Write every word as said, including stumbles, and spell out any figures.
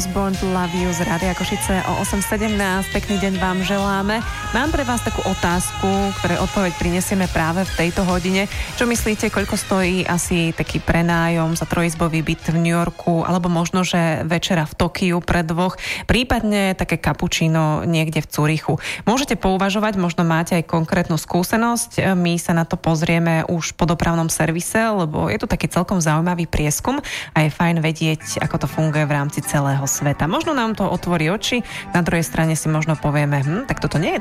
was Born to Love You z Rádia Košice o osem sedemnásť. Pekný deň vám želáme. Mám pre vás takú otázku, ktorej odpoveď prinesieme práve v tejto hodine. Čo myslíte, koľko stojí asi taký prenájom za trojizbový byt v New Yorku, alebo možno, že večera v Tokiu pre dvoch, prípadne také kapučíno niekde v Cúrichu. Môžete pouvažovať, možno máte aj konkrétnu skúsenosť. My sa na to pozrieme už po dopravnom servise, lebo je tu taký celkom zaujímavý prieskum a je fajn vedieť, ako to funguje v rámci celého sveta. Možno nám to otvorí oči, na druhej strane si možno povieme, hm, tak toto nie je